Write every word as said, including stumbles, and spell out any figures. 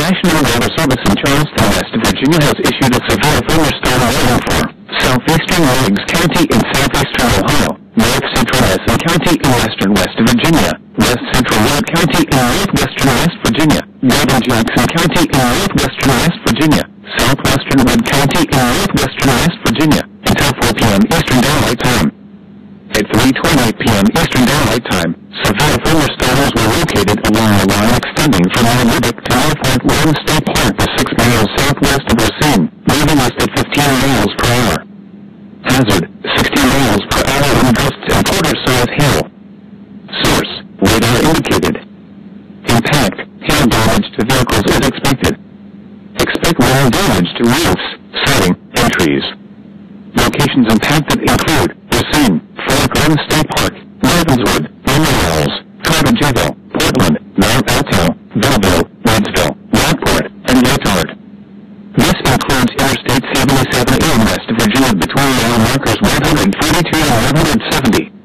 National Weather Service in Charleston, West Virginia has issued a severe thunderstorm warning for southeastern Meigs County in southeastern Ohio, north central Madison County in western West Virginia, west central Wood County in northwestern West Virginia, northern Jackson County in northwestern West Virginia, southwestern Wood County in northwestern West Virginia, until four p m Eastern Daylight Time. At three twenty-eight p m Eastern Daylight Time, severe thunderstorms were located along the line extending from Lubbock to North Lone State Park to six miles southwest of Racine, moving west at fifteen miles per hour. Hazard, sixteen miles per hour and gusts and quarter-size hail. Source, radar indicated. Impact, hail damage to vehicles is expected. Expect rain damage to roofs, siding, and trees. Locations impacted include Racine, Fork Lone State Park, Ravenswood, Mills, Cartageville, Portland, Mount Alto, Belleville, Reidsville, Rockport, and Yatard. This includes Interstate seventy-seven in West Virginia between mile markers one hundred forty-two and one hundred seventy.